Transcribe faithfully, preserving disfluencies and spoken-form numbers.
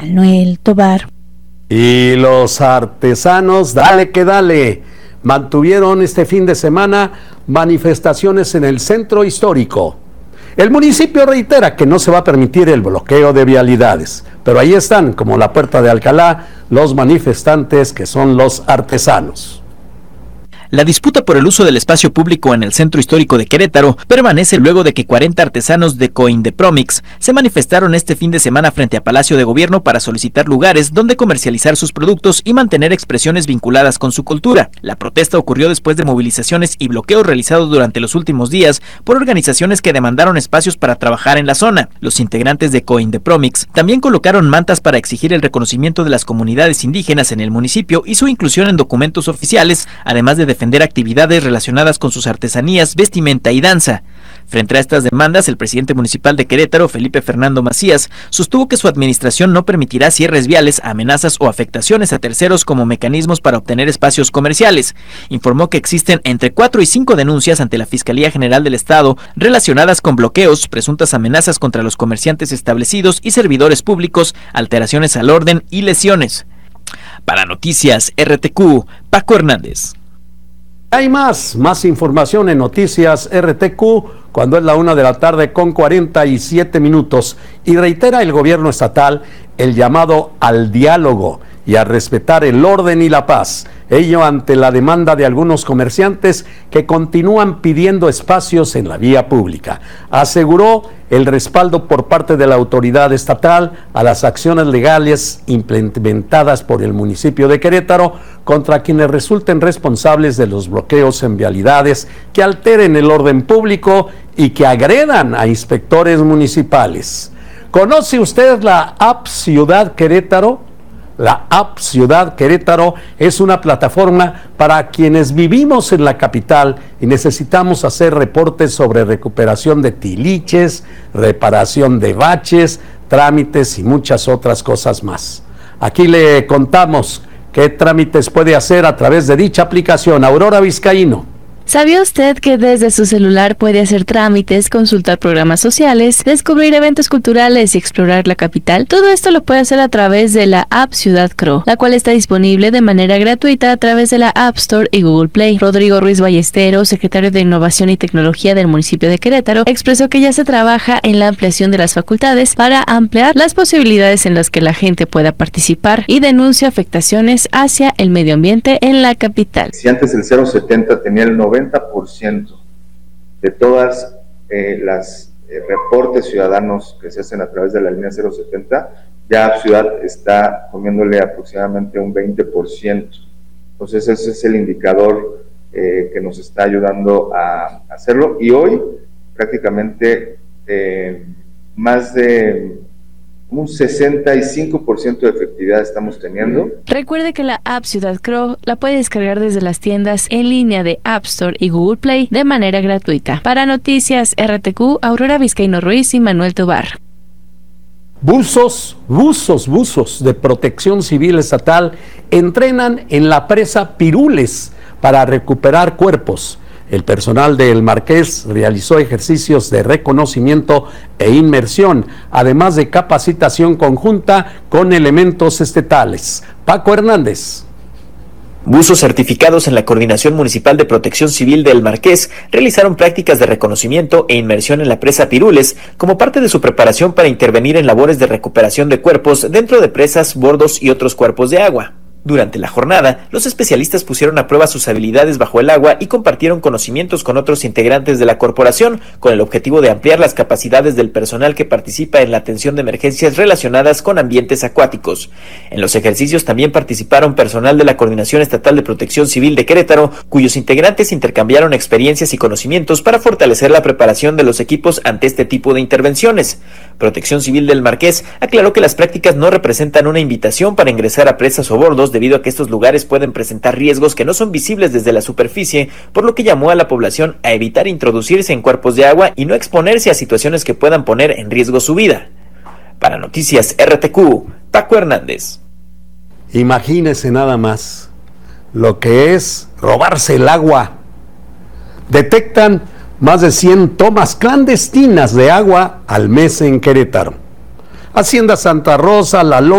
Manuel Tobar. Y los artesanos, dale que dale, mantuvieron este fin de semana manifestaciones en el centro histórico. El municipio reitera que no se va a permitir el bloqueo de vialidades, pero ahí están, como la Puerta de Alcalá, los manifestantes que son los artesanos. La disputa por el uso del espacio público en el centro histórico de Querétaro permanece luego de que cuarenta artesanos de Coindepromix se manifestaron este fin de semana frente a Palacio de Gobierno para solicitar lugares donde comercializar sus productos y mantener expresiones vinculadas con su cultura. La protesta ocurrió después de movilizaciones y bloqueos realizados durante los últimos días por organizaciones que demandaron espacios para trabajar en la zona. Los integrantes de Coindepromix también colocaron mantas para exigir el reconocimiento de las comunidades indígenas en el municipio y su inclusión en documentos oficiales, además de defender defender actividades relacionadas con sus artesanías, vestimenta y danza. Frente a estas demandas, el presidente municipal de Querétaro, Felipe Fernando Macías, sostuvo que su administración no permitirá cierres viales, amenazas o afectaciones a terceros como mecanismos para obtener espacios comerciales. Informó que existen entre cuatro y cinco denuncias ante la Fiscalía General del Estado relacionadas con bloqueos, presuntas amenazas contra los comerciantes establecidos y servidores públicos, alteraciones al orden y lesiones. Para Noticias R T Q, Paco Hernández. Hay más, más información en Noticias R T Q cuando es la una de la tarde con cuarenta y siete minutos y reitera el gobierno estatal el llamado al diálogo y a respetar el orden y la paz, ello ante la demanda de algunos comerciantes que continúan pidiendo espacios en la vía pública. Aseguró el respaldo por parte de la autoridad estatal a las acciones legales implementadas por el municipio de Querétaro contra quienes resulten responsables de los bloqueos en vialidades que alteren el orden público y que agredan a inspectores municipales. ¿Conoce usted la app Ciudad Querétaro? La app Ciudad Querétaro es una plataforma para quienes vivimos en la capital y necesitamos hacer reportes sobre recuperación de tiliches, reparación de baches, trámites y muchas otras cosas más. Aquí le contamos qué trámites puede hacer a través de dicha aplicación. Aurora Vizcaíno. ¿Sabía usted que desde su celular puede hacer trámites, consultar programas sociales, descubrir eventos culturales y explorar la capital? Todo esto lo puede hacer a través de la app Ciudad Cro, la cual está disponible de manera gratuita a través de la App Store y Google Play. Rodrigo Ruiz Ballesteros, secretario de Innovación y Tecnología del municipio de Querétaro, expresó que ya se trabaja en la ampliación de las facultades para ampliar las posibilidades en las que la gente pueda participar y denuncia afectaciones hacia el medio ambiente en la capital. Si antes el cero setenta tenía el noventa por ciento de todas eh, las eh, reportes ciudadanos que se hacen a través de la línea cero setenta, ya Ciudad está comiéndole aproximadamente un veinte por ciento. Entonces ese es el indicador eh, que nos está ayudando a hacerlo, y hoy prácticamente eh, más de un sesenta y cinco por ciento de efectividad estamos teniendo. Recuerde que la app Ciudad Cro la puede descargar desde las tiendas en línea de App Store y Google Play de manera gratuita. Para Noticias R T Q, Aurora Vizcaíno Ruiz y Manuel Tobar. Buzos, buzos, buzos de Protección Civil Estatal entrenan en la presa Pirules para recuperar cuerpos. El personal del Marqués realizó ejercicios de reconocimiento e inmersión, además de capacitación conjunta con elementos estatales. Paco Hernández. Buzos certificados en la Coordinación Municipal de Protección Civil del Marqués realizaron prácticas de reconocimiento e inmersión en la presa Pirules como parte de su preparación para intervenir en labores de recuperación de cuerpos dentro de presas, bordos y otros cuerpos de agua. Durante la jornada, los especialistas pusieron a prueba sus habilidades bajo el agua y compartieron conocimientos con otros integrantes de la corporación, con el objetivo de ampliar las capacidades del personal que participa en la atención de emergencias relacionadas con ambientes acuáticos. En los ejercicios también participaron personal de la Coordinación Estatal de Protección Civil de Querétaro, cuyos integrantes intercambiaron experiencias y conocimientos para fortalecer la preparación de los equipos ante este tipo de intervenciones. Protección Civil del Marqués aclaró que las prácticas no representan una invitación para ingresar a presas o bordos, debido a que estos lugares pueden presentar riesgos que no son visibles desde la superficie, por lo que llamó a la población a evitar introducirse en cuerpos de agua y no exponerse a situaciones que puedan poner en riesgo su vida. Para Noticias R T Q, Paco Hernández. Imagínese nada más lo que es robarse el agua. Detectan más de cien tomas clandestinas de agua al mes en Querétaro. Hacienda Santa Rosa, La Loma,